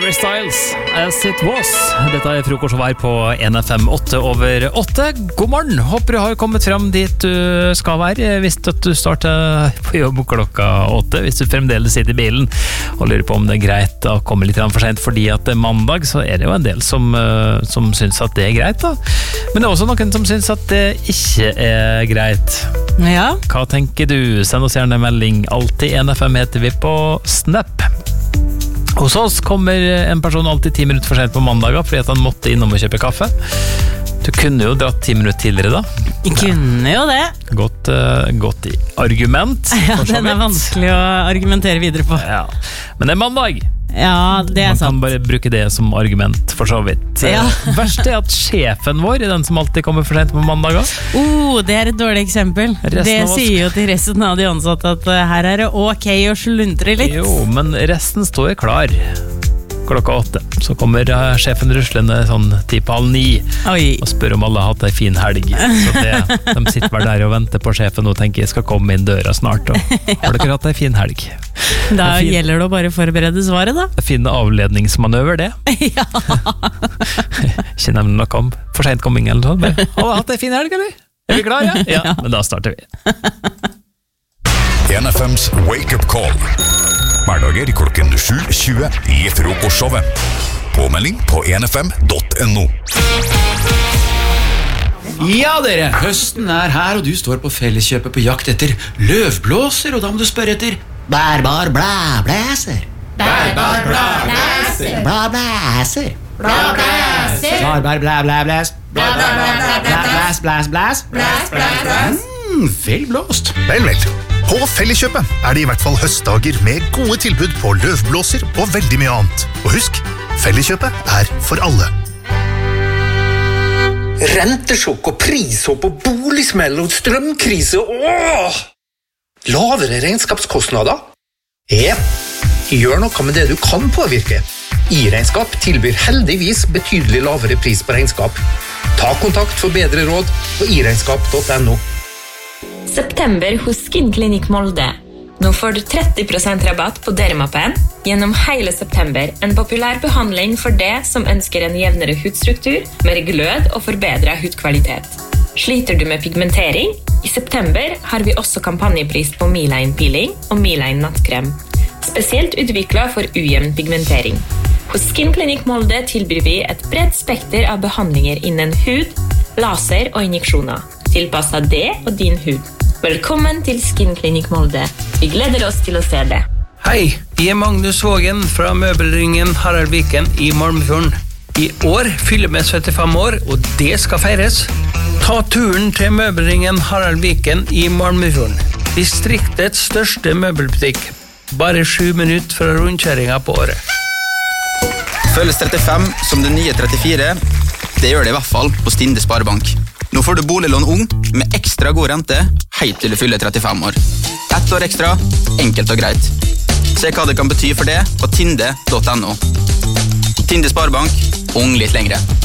Harry Styles, As It Was. Dette frokost her på NFM 8/8. God morgen, håper du har kommet frem dit du skal være. Hvis du starter på jobb klokka 8, hvis du fremdeles sitter i bilen og lurer på om det greit å komme litt for sent fordi at det mandag, så det jo en del som synes at det greit da. Men det også noen som synes at det ikke greit. Ja. Hva tenker du? Send oss gjerne en melding. Alltid NFM heter vi på Snap. Hos oss kommer en person alltid 10 minutter for sent på mandager fordi at han måtte innom og kjøpe kaffe. Du kunne jo dratt 10 minutter tidligere da. Jeg kunne jo det. Godt i argument. Ja, den vanskelig å argumentere videre på. Ja. Men det mandag. Ja, det Man sant. kan bare bruke det som argument for så vidt. Ja. Verst at sjefen vår den som alltid kommer for sent på mandager. Det et dårlig eksempel. Det sier jo til resten av de ansatte at her det ok å sluntre litt. Jo, men resten står klar klokka 8. Så kommer sjefen ruslende sånn 8:30 og spør om alle har hatt en fin helg. Så de sitter bare der og venter på sjefen og tenker jeg skal komme inn døra snart. Og har dere hatt en fin helg? Da gjelder det å bare forberede svaret da. Finne avledningsmanøver det. Ja. Ikke nevne noe om for sent komming eller sånn. Bare, har du hatt en fin helg, eller? Vi klare? Ja, men da starter vi. NFMs Wake Up Call. Hverdager klokken 7:20 i frokostshowet. Påmelding på nfm.no. Ja dere, høsten her, og du står på Felleskjøpet på jakt etter løvblåser, og da må du spørre etter bærbar blæblæser. Bærbar blæblæser. Blæblæser. Blæblæser. Bærbar blæblæblæs. Blæblæs, blæs, blæs. Blæs, blæs, blæs. Vel blåst. Vel. På Felleskjøpet det i hvert fall høstdager med gode tilbud på løvblåser og veldig mye annet. Og husk, Felleskjøpet for alle. Rentesjokk og prishopp og boligsmell og strømkrise. Lavere regnskapskostnader? Gjør noe med det du kan påvirke. I-regnskap tilbyr heldigvis betydelig lavere pris på regnskap. Ta kontakt for bedre råd på iregnskap.no. September hos Skinclinic Molde. Nå får du 30% rabatt på Dermapen gjennom hele september. En populær behandling for det som ønsker en jevnere hudstruktur, mer glød og forbedret hudkvalitet. Sliter du med pigmentering? I september har vi også kampanjepris på Miline Peeling og Miline Nattkrem. Spesielt utviklet for ujevn pigmentering. Hos Skinclinic Molde tilbyr vi et bredt spekter av behandlinger innen hud, laser og injeksjoner. Tilpasset det og din hud. Velkommen til Skinclinic Molde. Vi gleder oss til å se det. Hei, jeg Magnus Vågen fra Møbelringen Haraldviken i Malmefjorden. I år fyller vi 75 år, og det skal feires. Ta turen til Møbelringen Haraldviken i Malmefjorden. Distriktets største møbelbutikk. Bare 7 minutter fra rundkjøringen på året. Føles 35 som det nye 34. Det gjør det i hvert fall på Stinde Sparebank. Nå får du boliglån ung med ekstra god rente helt til du fyller 35 år. 1 år ekstra, enkelt og greit. Se hva det kan bety for det på tinde.no. Tinde Sparebank, ung litt lengre.